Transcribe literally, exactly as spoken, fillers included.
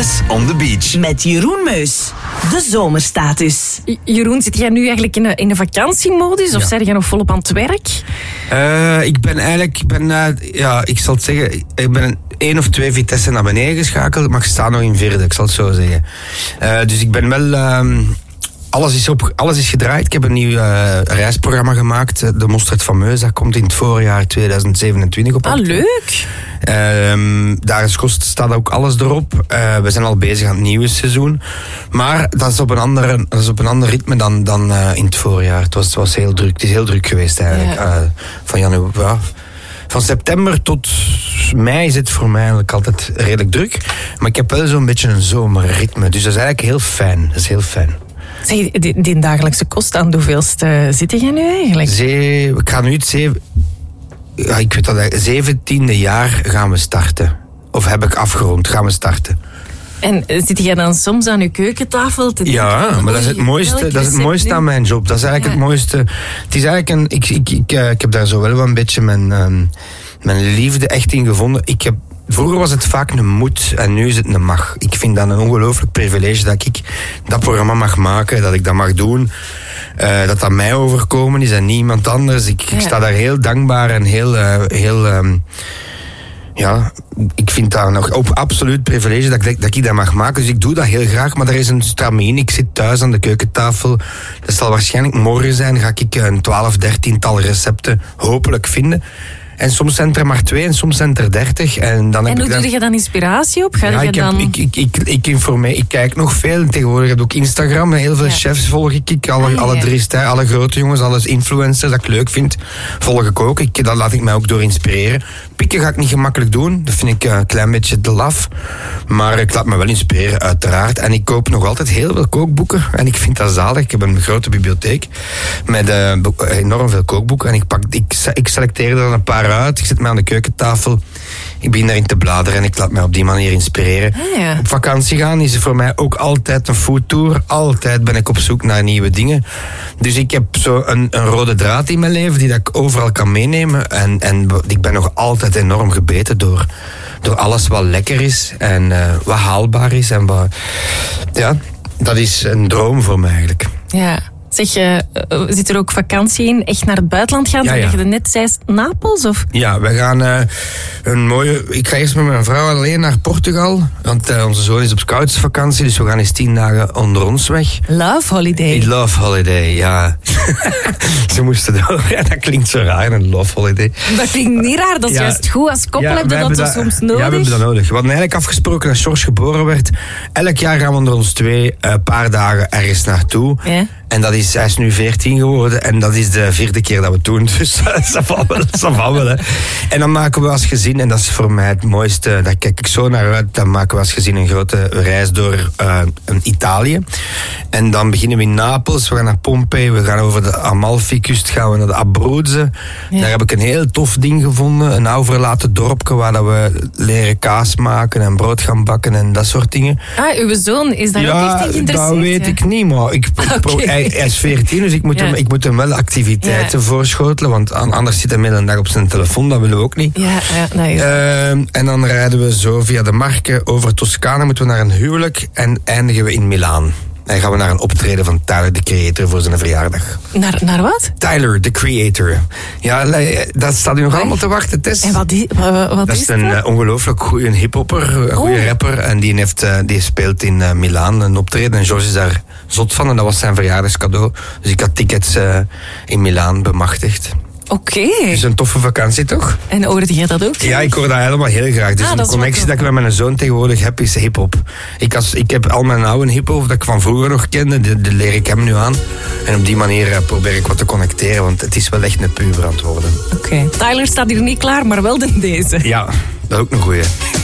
Dennis on the beach. Met Jeroen Meus. De zomerstatus. Jeroen, zit jij nu eigenlijk in een, in een vakantiemodus? Of Ja. zijn jij nog volop aan het werk? Uh, ik ben eigenlijk, ik ben, uh, ja, ik zal het zeggen, ik ben een één of twee Vitesse naar beneden geschakeld, maar ik sta nog in vierde, ik zal het zo zeggen. Uh, dus ik ben wel, uh, alles, is op, alles is gedraaid. Ik heb een nieuw uh, reisprogramma gemaakt, De Mosterd van Meus, dat komt in het voorjaar tweeduizend zevenentwintig op. Ah, leuk. Uh, daar is kost, staat ook alles erop. Uh, we zijn al bezig aan het nieuwe seizoen. Maar dat is op een ander, dat is op een ander ritme dan, dan uh, in het voorjaar. Het was, het was heel druk. Het is heel druk geweest eigenlijk. Ja. Uh, van januari. Ja. Van september tot mei is het voor mij eigenlijk altijd redelijk druk. Maar ik heb wel zo'n beetje een zomerritme. Dus dat is eigenlijk heel fijn. Dat is heel fijn. Zeg, die, die dagelijkse kost, aan hoeveelste zit jij nu eigenlijk? Zee, ik ga nu het zeven... Ja, ik weet dat, zeventiende jaar gaan we starten. Of heb ik afgerond, gaan we starten. En zit jij dan soms aan je keukentafel te denken? Ja, maar dat is het mooiste, dat is het mooiste aan mijn job. Dat is eigenlijk ja. het mooiste. Het is eigenlijk een... Ik, ik, ik, ik heb daar zo wel een beetje mijn, um, mijn liefde echt in gevonden. Ik heb... Vroeger was het vaak een moet en nu is het een mag. Ik vind dat een ongelooflijk privilege dat ik dat programma mag maken, dat ik dat mag doen. Uh, dat dat mij overkomen is en niemand anders. Ik, ja. ik sta daar heel dankbaar en heel... Uh, heel um, ja, ik vind dat nog op absoluut privilege dat ik, dat ik dat mag maken. Dus ik doe dat heel graag, maar er is een stramien. Ik zit thuis aan de keukentafel. Dat zal waarschijnlijk morgen zijn. Ga ik een twaalf, dertiental recepten hopelijk vinden. En soms zijn er maar twee en soms zijn er dertig. En, dan heb en hoe ik dan... doe je dan inspiratie op? Ga ja, je ik, dan... heb, ik, ik, ik, ik informeer, ik kijk nog veel. Tegenwoordig heb ik ook Instagram. Heel veel ja. chefs volg ik. ik alle, ah, ja, alle drie sterren, alle grote jongens, alle influencers dat ik leuk vind, volg ik ook. Ik, dat laat ik mij ook door inspireren. Pikken ga ik niet gemakkelijk doen. Dat vind ik een klein beetje te laf. Maar ik laat me wel inspireren, uiteraard. En ik koop nog altijd heel veel kookboeken. En ik vind dat zalig. Ik heb een grote bibliotheek met uh, enorm veel kookboeken. En ik, pak, ik, ik selecteer er dan een paar uit. Ik zet mij aan de keukentafel. Ik begin daarin te bladeren en ik laat mij op die manier inspireren. Ah, ja. Op vakantie gaan is voor mij ook altijd een foodtour. Altijd ben ik op zoek naar nieuwe dingen. Dus ik heb zo een, een rode draad in mijn leven die dat ik overal kan meenemen. En, en ik ben nog altijd enorm gebeten door, door alles wat lekker is en uh, wat haalbaar is. En wat, ja, dat is een droom voor mij eigenlijk. Ja. Zeg je, uh, zit er ook vakantie in? Echt naar het buitenland gaan? Ja, ja. Zeg je net zei Napels? Of? Ja, we gaan uh, een mooie... Ik ga eerst met mijn vrouw alleen naar Portugal. Want uh, onze zoon is op scoutsvakantie. Dus we gaan eens tien dagen onder ons weg. Love holiday. Love holiday, ja. Ze moesten door. Ja, dat klinkt zo raar, een love holiday. Dat klinkt niet raar. Dat is ja, juist goed. Als koppel ja, heb je dat, dat soms nodig. Ja, we hebben dat nodig. We hadden eigenlijk afgesproken als George geboren werd. Elk jaar gaan we onder ons twee een uh, paar dagen ergens naartoe. Ja. En dat is, hij is nu veertien geworden en dat is de vierde keer dat we het doen. Dus dat valt wel, dat valt wel. Hè. En dan maken we als gezin, en dat is voor mij het mooiste, daar kijk ik zo naar uit, dan maken we als gezin een grote reis door uh, Italië. En dan beginnen we in Napels, we gaan naar Pompeii, we gaan over de Amalfi-kust, gaan we naar de Abruzzen. Ja. Daar heb ik een heel tof ding gevonden, een oud verlaten dorpje waar dat we leren kaas maken en brood gaan bakken en dat soort dingen. Ah, uw zoon is daar ja, ook echt in geïnteresseerd? dat weet ja. ik niet, maar ik, ik okay. hij, hij is veertien, dus ik moet, ja. hem, ik moet hem wel activiteiten ja. voorschotelen, want anders zit hij midden een dag op zijn telefoon, dat willen we ook niet. Ja, ja, nee, uh, en dan rijden we zo via de Marke over Toscane, moeten we naar een huwelijk en eindigen we in Milaan. En gaan we naar een optreden van Tyler, the Creator, voor zijn verjaardag. Naar, naar wat? Tyler, the Creator. Ja, dat staat u nog allemaal te wachten, Tess. En wat, die, wat, wat dat is is een dat? Uh, ongelooflijk goede hiphopper, een goede oh. rapper. En die, heeft, uh, die speelt in uh, Milaan een optreden. En George is daar zot van en dat was zijn verjaardagscadeau. Dus ik had tickets uh, in Milaan bemachtigd. Oké. Okay. Dus een toffe vakantie, toch? En hoorde jij dat ook? Ja, ik hoor dat helemaal heel graag. Dus ah, een connectie dat ik met mijn zoon tegenwoordig heb, is hiphop. Ik, als, ik heb al mijn oude hiphop dat ik van vroeger nog kende, die, die leer ik hem nu aan. En op die manier uh, probeer ik wat te connecteren, want het is wel echt een puber aan het worden. Oké. Okay. Tyler staat hier niet klaar, maar wel de deze. Ja, dat is ook een goeie.